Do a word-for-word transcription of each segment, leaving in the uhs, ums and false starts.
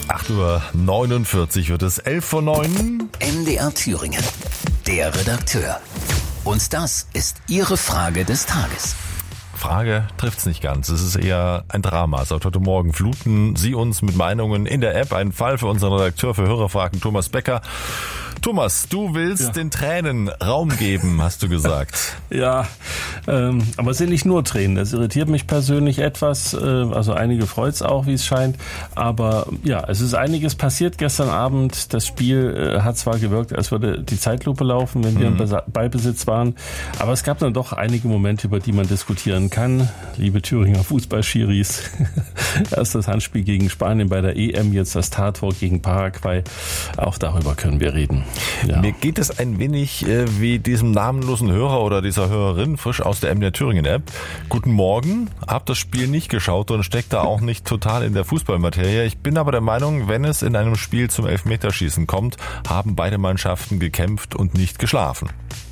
acht Uhr neunundvierzig wird es, elf vor neun. M D R Thüringen, der Redakteur. Und das ist Ihre Frage des Tages. Frage trifft's nicht ganz. Es ist eher ein Drama. Seit heute Morgen fluten Sie uns mit Meinungen in der App. Ein Fall für unseren Redakteur für Hörerfragen, Thomas Becker. Thomas, du willst ja. den Tränen Raum geben, hast du gesagt. Ja, ähm, aber es sind nicht nur Tränen. Das irritiert mich persönlich etwas. Äh, also einige freut's auch, wie es scheint. Aber ja, es ist einiges passiert gestern Abend. Das Spiel äh, hat zwar gewirkt, als würde die Zeitlupe laufen, wenn wir mhm. im Ballbesitz waren. Aber es gab dann doch einige Momente, über die man diskutieren kann. Liebe Thüringer Fußballschiris. Erst das Handspiel gegen Spanien bei der E M, jetzt das Tattor gegen Paraguay. Auch darüber können wir reden. Ja. Mir geht es ein wenig äh, wie diesem namenlosen Hörer oder dieser Hörerin, frisch aus der M D R Thüringen App. Guten Morgen, hab das Spiel nicht geschaut und steckt da auch nicht total in der Fußballmaterie. Ich bin aber der Meinung, wenn es in einem Spiel zum Elfmeterschießen kommt, haben beide Mannschaften gekämpft und nicht geschlafen.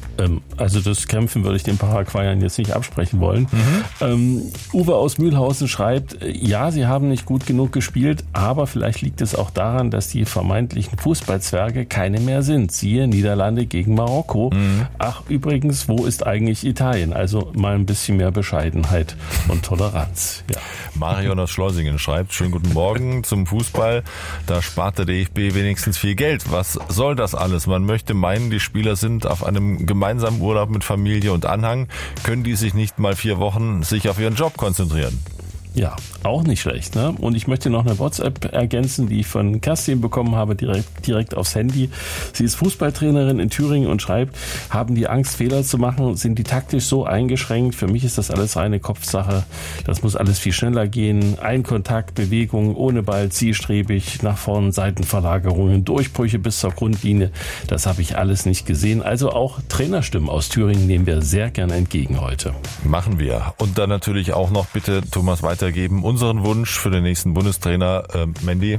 Also das Kämpfen würde ich den Paraguayern jetzt nicht absprechen wollen. Mhm. Ähm, Uwe aus Mühlhausen schreibt, ja, sie haben nicht gut genug gespielt, aber vielleicht liegt es auch daran, dass die vermeintlichen Fußballzwerge keine mehr sind. Siehe Niederlande gegen Marokko. Mhm. Ach, übrigens, wo ist eigentlich Italien? Also mal ein bisschen mehr Bescheidenheit und Toleranz. Ja. Marion aus Schleusingen schreibt, schönen guten Morgen zum Fußball. Da spart der D F B wenigstens viel Geld. Was soll das alles? Man möchte meinen, die Spieler sind auf einem gemeinsamen gemeinsamen Urlaub mit Familie und Anhang, können die sich nicht mal vier Wochen sich auf ihren Job konzentrieren. Ja, auch nicht schlecht, ne? Und ich möchte noch eine WhatsApp ergänzen, die ich von Kerstin bekommen habe, direkt, direkt aufs Handy. Sie ist Fußballtrainerin in Thüringen und schreibt, haben die Angst, Fehler zu machen, sind die taktisch so eingeschränkt. Für mich ist das alles reine Kopfsache. Das muss alles viel schneller gehen. Ein Kontakt, Bewegung, ohne Ball, zielstrebig, nach vorn, Seitenverlagerungen, Durchbrüche bis zur Grundlinie. Das habe ich alles nicht gesehen. Also auch Trainerstimmen aus Thüringen nehmen wir sehr gerne entgegen heute. Machen wir. Und dann natürlich auch noch bitte, Thomas, weiter geben. Unseren Wunsch für den nächsten Bundestrainer, äh, Mandy?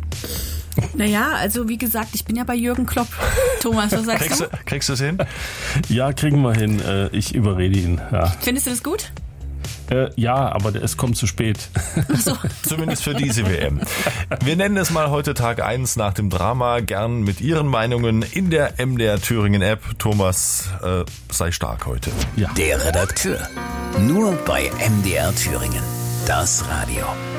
Naja, also wie gesagt, ich bin ja bei Jürgen Klopp. Thomas, was sagst kriegst du? Kriegst du es hin? Ja, kriegen wir hin. Ich überrede ihn. Ja. Findest du das gut? Äh, ja, aber es kommt zu spät. Ach so. Zumindest für diese W M. Wir nennen es mal heute Tag eins nach dem Drama. Gern mit Ihren Meinungen in der M D R Thüringen App. Thomas, äh, sei stark heute. Ja. Der Redakteur. Nur bei M D R Thüringen. Das Radio.